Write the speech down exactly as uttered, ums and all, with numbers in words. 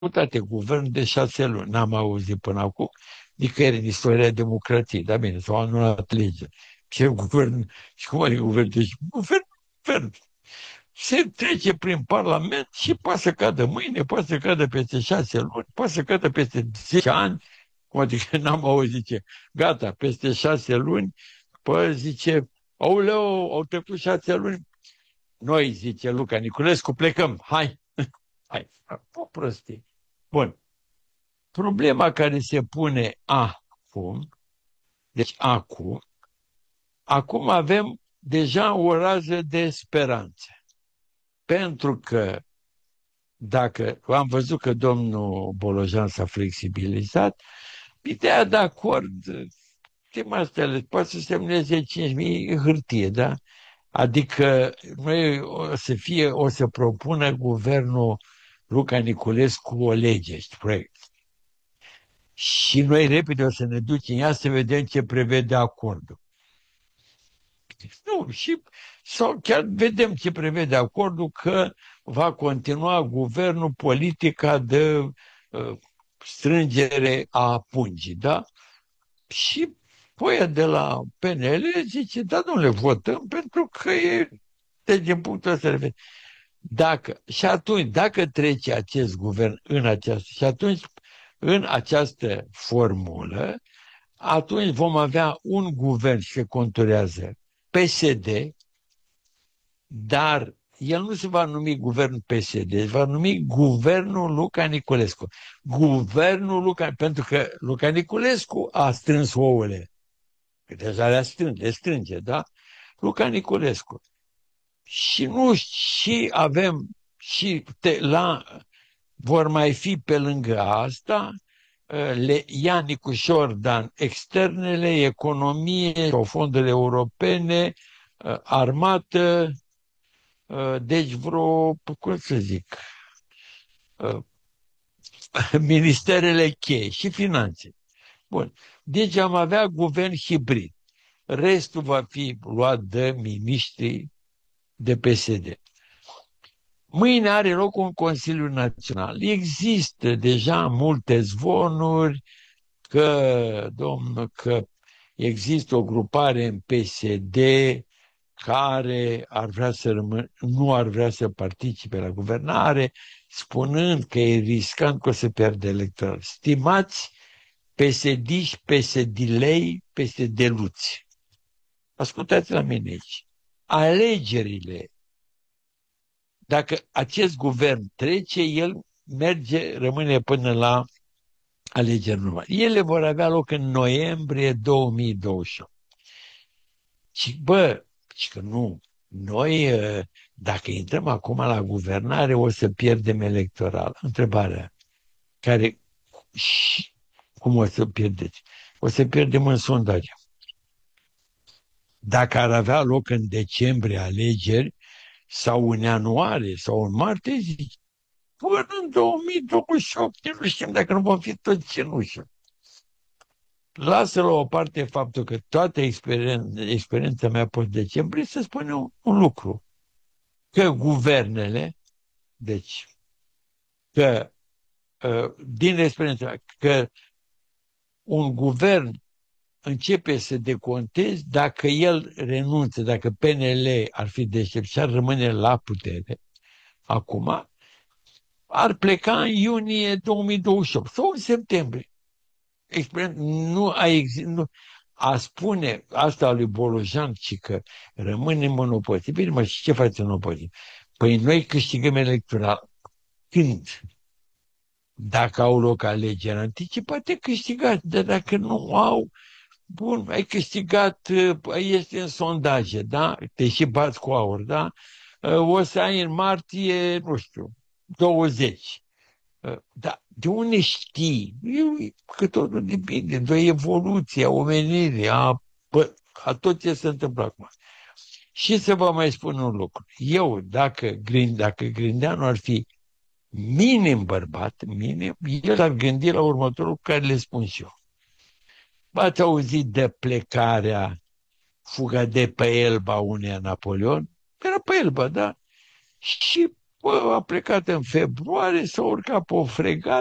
Uite, guvern de șase luni. N-am auzit până acum nicăieri în istoria democrației. Dar bine, s-au anulat legea. Ce guvern? Și cum are guvern? Deci, guvern, guvern. Se trece prin Parlament și poate să cadă mâine, poate să cadă peste șase luni, poate să cadă peste zece ani. Cum adică n-am auzit ce. Gata, peste șase luni, păi zice, auleu, au trecut șase luni. Noi, zice Luca Niculescu, plecăm, hai, hai, o prostie. Bun. Problema care se pune acum, deci acum, acum avem deja o rază de speranță. Pentru că dacă am văzut că domnul Bolojan s-a flexibilizat, ideea de acord, astea, poate să semneze cinci mii hârtie, da? Adică noi o să fie, o să propună guvernul Luca Niculescu o lege, proiect. Și noi repede o să ne ducem ea să vedem ce prevede acordul. Nu, și sau chiar vedem ce prevede acordul, că va continua guvernul politica de uh, strângere a pungii, da? Și poia de la P N L zice, da, nu le votăm pentru că e, deci din punctul ăsta de vedere. Dacă, și atunci, dacă trece acest guvern în această, și atunci, în această formulă, atunci vom avea un guvern și se conturează P S D, dar el nu se va numi guvern P S D, se va numi guvernul Luca Niculescu. Guvernul Luca, pentru că Luca Niculescu a strâns ouăle, că deja le strânge, le strânge, da? Luca Niculescu. Și nu, și avem, și te, la, vor mai fi pe lângă asta, le ia Nicușor Dan externele, economie sau fondurile europene, armată, deci vreo, cum să zic, ministerele cheie și finanțe. Bun. Deci am avea guvern hibrid. Restul va fi luat de miniștri de P S D. Mâine are loc un Consiliu Național. Există deja multe zvonuri că, domnul, că există o grupare în P S D care ar vrea să rămân, nu ar vrea să participe la guvernare, spunând că e riscant că o să pierde electoral. Stimați P S D-și, P S D-lei, P S D-luți. Ascultați la mine aici. Alegerile, dacă acest guvern trece, el merge, rămâne până la alegeri normale. Ele vor avea loc în noiembrie două mii douăzeci și opt. Și bă, și că nu, noi dacă intrăm acum la guvernare o să pierdem electoral. Întrebarea care, și cum o să pierdeți? O să pierdem în sondaje. Dacă ar avea loc în decembrie alegeri sau în ianuarie sau în martie, zici, până în două mii douăzeci și opt, nu știm dacă nu vom fi tot cenușă. Lasă la o parte faptul că toată experiența, experiența mea post-decembrie să spune un, un lucru. Că guvernele, deci, că din experiența mea, că un guvern începe să deconteze dacă el renunță, dacă P N L ar fi deștept și ar rămâne la putere, acum, ar pleca în iunie două mii douăzeci și opt sau în septembrie. Nu a exist, nu, a spune asta lui Bolojan și că rămânem în opoziție. Bine, mă, și ce faceți în opoziție? Păi noi câștigăm electoral. Când? Dacă au loc alegeri anticipate, câștigați, dar dacă nu au, bun, ai câștigat, este în sondaje, da? Te și bați cu aur, da? O să ai în martie, nu știu, douăzeci. Dar de unde știi? Că totul depinde de o evoluție a omenirii, a, a tot ce se întâmplă acum. Și să vă mai spun un lucru. Eu, dacă, Grind, dacă Grindeanu ar fi minim bărbat, minim, el ar gândi la următorul care le spun și eu. V-ați auzit de plecarea, fuga de pe Elba uneia Napoleon? Era pe Elba, da? Și Bă, a plecat în februarie, s-a urcat pe o fregată,